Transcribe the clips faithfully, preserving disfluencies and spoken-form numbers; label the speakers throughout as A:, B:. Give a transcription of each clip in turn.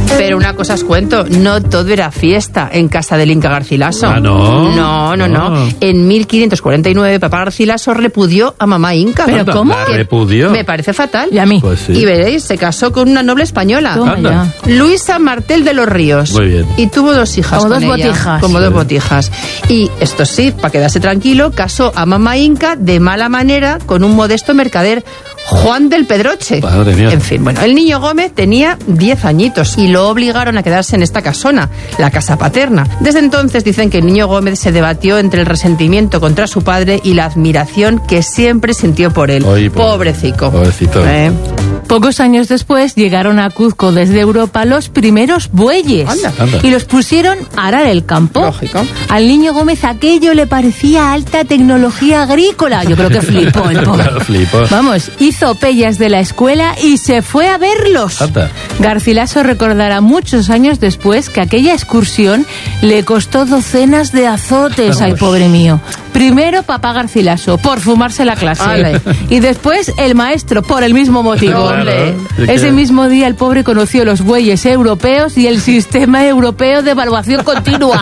A: Pero una cosa os cuento, no todo era fiesta en casa del Inca Garcilaso.
B: Ah, ¿no?
A: No, no, no.
B: no.
A: En mil quinientos cuarenta y nueve, papá Garcilaso repudió a mamá Inca.
C: ¿Pero
B: Anda,
C: cómo?
B: ¿la
A: Que
B: repudió?
A: Me parece fatal.
C: Y a mí.
B: Pues sí.
A: Y veréis, se casó con una noble española.
C: Toma
B: Anda.
C: ya.
A: Luisa Martel de los Ríos.
B: Muy bien.
A: Y tuvo dos hijas.
C: Como
A: con
C: dos
A: ella,
C: botijas.
A: Como
B: Sí.
A: dos botijas. Y esto sí, para quedarse tranquilo, casó a mamá Inca de mala manera con un modesto mercader, Juan del Pedroche.
B: Madre mía.
A: En fin, bueno, el niño Gómez tenía diez añitos y lo obligaron a quedarse en esta casona, la casa paterna. Desde entonces dicen que el niño Gómez se debatió entre el resentimiento contra su padre y la admiración que siempre sintió por él.
B: Oy, pobre-
A: Pobrecico.
B: pobrecito.
A: ¿Eh?
C: Pocos años después llegaron a Cuzco desde Europa los primeros bueyes.
A: Anda.
B: Anda.
C: Y los pusieron a arar el campo.
A: Lógico.
C: Al niño Gómez aquello le parecía alta tecnología agrícola. Yo creo que flipó el pobre.
B: Claro, flipó.
C: Vamos, hizo pellas de la escuela y se fue a verlos.
B: Anda.
C: Garcilaso recordará muchos años después que aquella excursión le costó docenas de azotes. Ay, pobre mío. Primero papá Garcilaso, por fumarse la clase.
A: Ale.
C: Y después el maestro, por el mismo motivo.
B: Claro. ¿De qué?
C: Ese mismo día el pobre conoció los bueyes europeos y el sistema europeo de evaluación continua.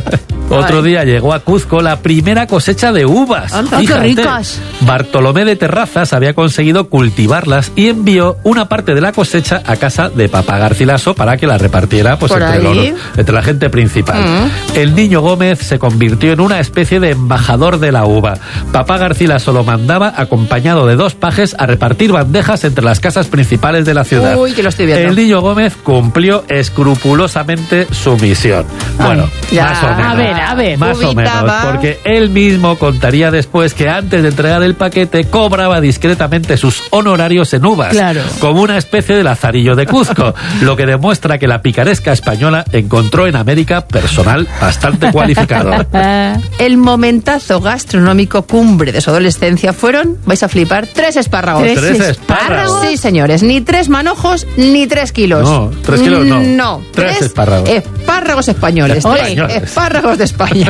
B: Otro
A: Ay.
B: día llegó a Cuzco la primera cosecha de uvas.
A: Anda.
C: ¡Qué
B: Fíjate,
C: ricas!
B: Bartolomé de Terrazas había conseguido cultivarlas y envió una parte de la cosecha a casa de papá Garcilaso para que la repartiera pues,
A: Por
B: entre,
A: ahí.
B: los- entre la gente principal.
A: Mm.
B: El niño Gómez se convirtió en una especie de embajador de la uva. Papá Garcilaso lo mandaba acompañado de dos pajes a repartir bandejas entre las casas principales de la ciudad.
A: Uy, que lo estoy viendo.
B: El niño Gómez cumplió escrupulosamente su misión. Bueno,
A: ya.
B: más o menos.
C: A ver, a ver.
B: Más o menos,
A: Ubicaba.
B: porque él mismo contaría después que antes de entregar el paquete cobraba discretamente sus honorarios en uvas,
C: Claro.
B: como una especie de lazarillo de Cuzco, lo que demuestra que la picaresca española encontró en América personal bastante cualificado.
A: El momentazo gastronómico cumbre de su adolescencia fueron, vais a flipar, tres espárragos.
C: ¿Tres
B: Tres
C: espárragos?
A: Sí, señores, ni tres manojos ni tres kilos.
B: No, tres kilos no.
A: No,
B: Tres espárragos.
A: espárragos españoles. Tres
B: Españoles.
A: espárragos de España.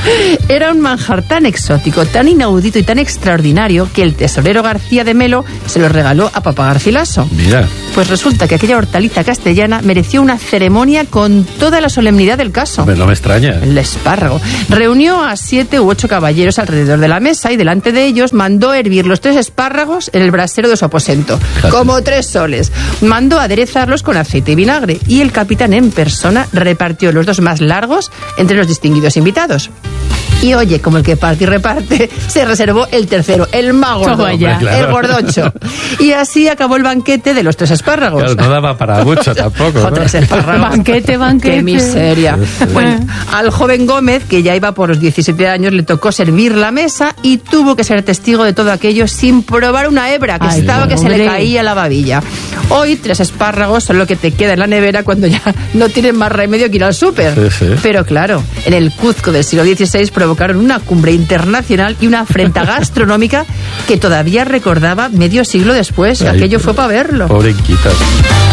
A: Era un manjar tan exótico, tan inaudito y tan extraordinario que el tesorero García de Melo se los regaló a papá Garcilaso.
B: Mira,
A: Pues resulta que aquella hortaliza castellana mereció una ceremonia con toda la solemnidad del caso.
B: hombre, no me extraña.
A: El espárrago. Reunió a siete u ocho caballeros alrededor de la mesa y delante de ellos mandó hervir los tres espárragos en el brasero de su aposento,
B: Fíjate.
A: como tres soles. Mandó aderezarlos con aceite y vinagre y el capitán en persona repartió los dos más largos entre los distinguidos invitados. Y oye, como el que parte y reparte, se reservó el tercero, el más gordo,
C: Toma ya.
B: Claro.
A: el gordocho. Y así acabó el banquete de los tres espárragos.
B: Claro, no daba para mucho tampoco.
A: Jo,
B: ¿no?
A: tres espárragos.
C: Banquete, banquete.
A: Qué miseria.
B: Sí, sí.
A: Bueno, al joven Gómez, que ya iba por los diecisiete años, le tocó servir la mesa y tuvo que ser testigo de todo aquello sin probar una hebra, que
C: Ay,
A: estaba que se le
C: hombre.
A: caía la babilla. Hoy, tres espárragos son lo que te queda en la nevera cuando ya no tienen más remedio que ir al súper.
B: Sí, sí.
A: Pero claro, en el Cuzco del siglo dieciséis provocaron una cumbre internacional y una afrenta gastronómica que todavía recordaba medio siglo después.
B: Ay,
A: Aquello
B: pero-
A: fue para verlo.
B: Pobre Inquita.